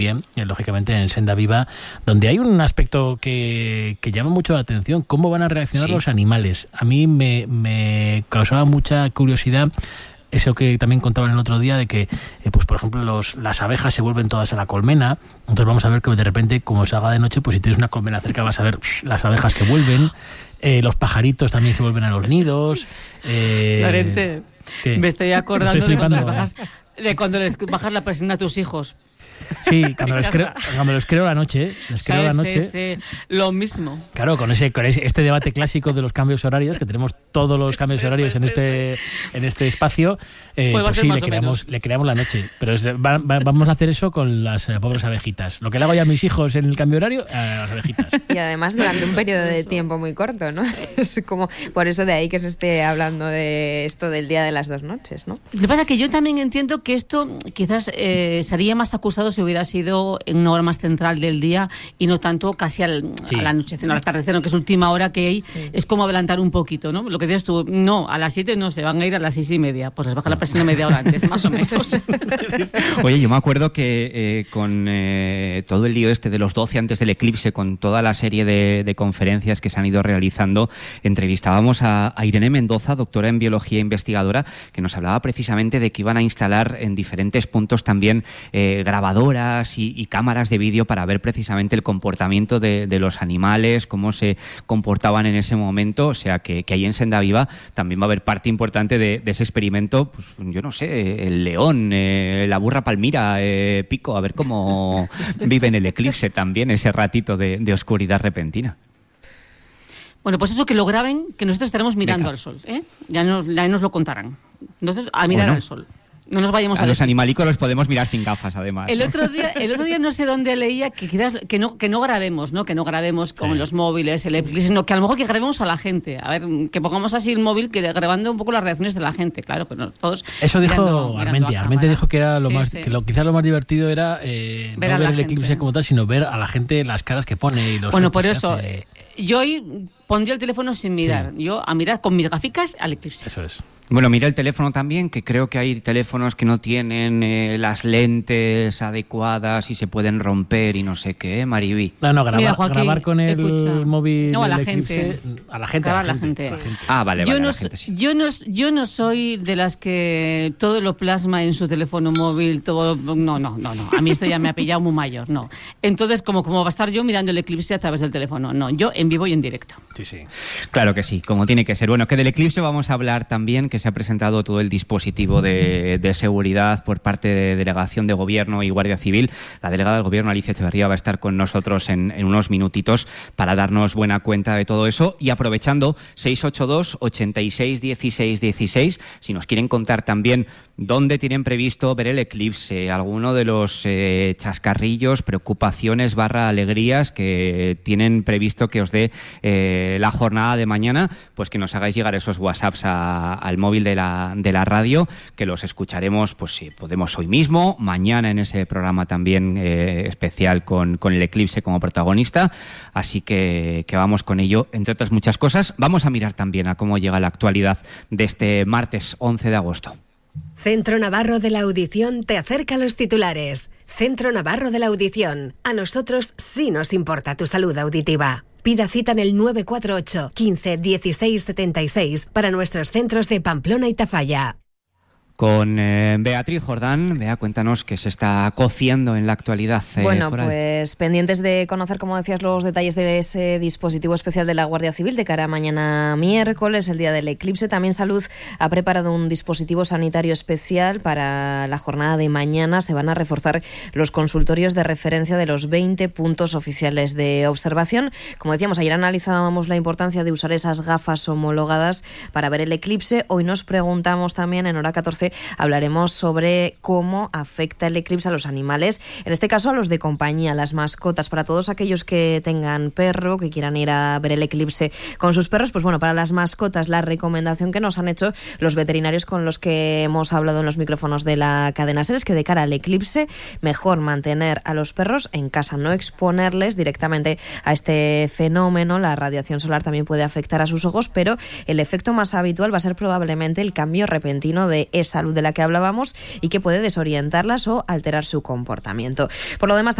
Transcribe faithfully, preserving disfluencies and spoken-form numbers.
Bien, lógicamente en Senda Viva, donde hay un aspecto que, que llama mucho la atención, cómo van a reaccionar sí. los animales. A mí me, me causaba mucha curiosidad eso que también contaban el otro día de que, eh, pues por ejemplo, los, las abejas se vuelven todas a la colmena. Entonces vamos a ver que de repente, como se haga de noche, pues si tienes una colmena cerca vas a ver psh, las abejas que vuelven. Eh, los pajaritos también se vuelven a los nidos. Eh, Clarente, me estoy acordando estoy de, cuando bajas, de cuando les bajas la presión a tus hijos. Sí, cuando les, creo, cuando les creo la noche, les creo la noche. Sí, sí, lo mismo. Claro, con ese, con ese este debate clásico de los cambios horarios, que tenemos todos los cambios sí, horarios sí, en sí, este sí. en este espacio, eh, pues, pues sí, le creamos, le creamos la noche. Pero es, va, va, vamos a hacer eso con las eh, pobres abejitas. Lo que le hago ya a mis hijos en el cambio horario, a las abejitas. Y además durante un periodo de tiempo muy corto, ¿no? Es como por eso de ahí que se esté hablando de esto del día de las dos noches, ¿no? Lo que pasa es que yo también entiendo que esto quizás eh, sería más acusado si hubiera sido en una hora más central del día y no tanto casi al, sí. al anochecer, al atardecer, que es última hora que hay, sí. es como adelantar un poquito, ¿no? Lo que dices tú, no, a las siete no, se van a ir a las seis y media, pues les baja la presión media hora antes, más o menos. Oye, yo me acuerdo que eh, con eh, todo el lío este de los doce antes del eclipse, con toda la serie de, de conferencias que se han ido realizando, entrevistábamos a, a Irene Mendoza, doctora en biología e investigadora, que nos hablaba precisamente de que iban a instalar en diferentes puntos también eh, grabadoras y, y cámaras de vídeo para ver precisamente el comportamiento de, de los animales, cómo se comportaban en ese momento. O sea que, que ahí en Senda Viva también va a haber parte importante de, de ese experimento, pues yo no sé, el león, eh, la burra palmira, eh, Pico, a ver cómo vive en el eclipse también ese ratito de, de oscuridad repentina. Bueno, pues eso, que lo graben, que nosotros estaremos mirando Venga. al sol, ¿eh? Ya nos, ya nos lo contarán. Nosotros a mirar bueno. al sol. No nos vayamos a, a los despistar. animalicos los podemos mirar sin gafas, además. El otro día, el otro día no sé dónde leía que quizás que no que no grabemos, ¿no? Que no grabemos como sí. los móviles, el eclipse, sino que a lo mejor que grabemos a la gente. A ver, que pongamos así el móvil, que grabando un poco las reacciones de la gente, claro, pues no, todos. Eso dijo mirando, Armenti. mirando Armenti dijo que era lo sí, más, sí. que lo quizás lo más divertido era eh, ver no ver el gente. eclipse como tal, sino ver a la gente las caras que pone y los. Bueno, por eso hace. yo hoy pondría el teléfono sin mirar, sí. yo a mirar con mis gaficas al eclipse. Eso es. Bueno, mira el teléfono también, que creo que hay teléfonos que no tienen eh, las lentes adecuadas y se pueden romper y no sé qué, ¿eh, Mariví? No, no, grabar, Mira, Joaquín, grabar con el escucha. móvil. No, a la eclipse, gente. A la gente, a la gente. gente. A la gente. Ah, vale, yo vale, no, la gente, sí. yo, no, yo no soy de las que todo lo plasma en su teléfono móvil, todo. No, no, no, no. A mí esto ya me ha pillado muy mayor, no. Entonces, como, como va a estar yo mirando el eclipse a través del teléfono? No, yo en vivo y en directo. Sí, sí. Claro que sí, como tiene que ser. Bueno, que del eclipse vamos a hablar también, que se ha presentado todo el dispositivo de, de seguridad por parte de Delegación de Gobierno y Guardia Civil. La delegada del Gobierno, Alicia Echeverría, va a estar con nosotros en, en unos minutitos para darnos buena cuenta de todo eso. Y aprovechando, seis ocho dos, ochenta y seis, dieciséis, dieciséis, si nos quieren contar también dónde tienen previsto ver el eclipse, alguno de los eh, chascarrillos, preocupaciones barra alegrías que tienen previsto que os dé eh, la jornada de mañana, pues que nos hagáis llegar esos WhatsApps a, al móvil de la, de la radio, que los escucharemos, pues si podemos hoy mismo, mañana en ese programa también eh, especial con, con el eclipse como protagonista. Así que, que vamos con ello, entre otras muchas cosas. Vamos a mirar también a cómo llega la actualidad de este martes once de agosto. Centro Navarro de la Audición te acerca a los titulares. Centro Navarro de la Audición. A nosotros sí nos importa tu salud auditiva. Pida cita en el nueve cuatro ocho, quince, dieciséis, setenta y seis para nuestros centros de Pamplona y Tafalla. Con eh, Beatriz Jordán. Bea, cuéntanos qué se está cociendo en la actualidad. Eh, bueno, foral. pues pendientes de conocer, como decías, los detalles de ese dispositivo especial de la Guardia Civil de cara a mañana miércoles, el día del eclipse. También Salud ha preparado un dispositivo sanitario especial para la jornada de mañana. Se van a reforzar los consultorios de referencia de los veinte puntos oficiales de observación. Como decíamos, ayer analizábamos la importancia de usar esas gafas homologadas para ver el eclipse. Hoy nos preguntamos también, en hora catorce, hablaremos sobre cómo afecta el eclipse a los animales, en este caso a los de compañía, las mascotas. Para todos aquellos que tengan perro, que quieran ir a ver el eclipse con sus perros, pues bueno, para las mascotas, la recomendación que nos han hecho los veterinarios con los que hemos hablado en los micrófonos de la cadena SER es que de cara al eclipse, mejor mantener a los perros en casa, no exponerles directamente a este fenómeno. La radiación solar también puede afectar a sus ojos, pero el efecto más habitual va a ser probablemente el cambio repentino de esa salud de la que hablábamos y que puede desorientarlas o alterar su comportamiento. Por lo demás,